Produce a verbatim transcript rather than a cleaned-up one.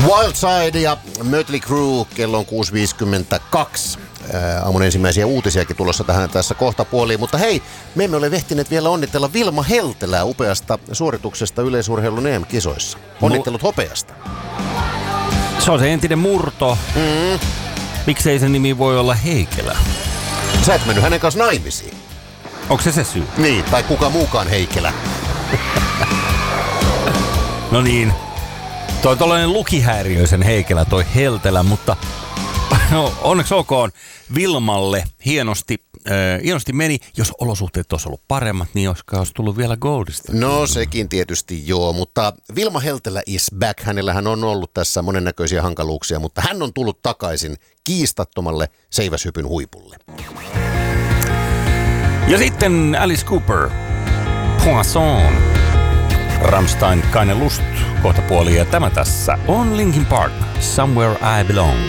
Wild Side ja Mötley Crüe, kello on kuusi viisikymmentäkaksi. Aamun ensimmäisiä uutisiakin tulossa tähän tässä kohta puoliin. Mutta hei, me emme ole vehtineet vielä onnitella Vilma Heltelää upeasta suorituksesta yleisurheilun E M-kisoissa. Onnittelut hopeasta. Se on se entinen Murto. Mm. Miksei sen nimi voi olla Heikelä? Sä et mennyt hänen kanssa naimisiin. Onko se se syy? Niin, tai kuka muukaan Heikelä. No niin. Toi on tollainen lukihäiriöisen Heikelä, toi Heltelä, mutta no, onneksi olkoon Vilmalle hienosti, äh, hienosti meni. Jos olosuhteet olisi ollut paremmat, niin olisi tullut vielä Goldista. No sekin tietysti joo, mutta Vilma Heltelä is back. Hänellähän on ollut tässä monennäköisiä hankaluuksia, mutta hän on tullut takaisin kiistattomalle seiväshypyn huipulle. Ja sitten Alice Cooper, Poisson, Rammstein, Keine Lust, kohta puoli. Ja tämä tässä on Linkin Park, Somewhere I Belong.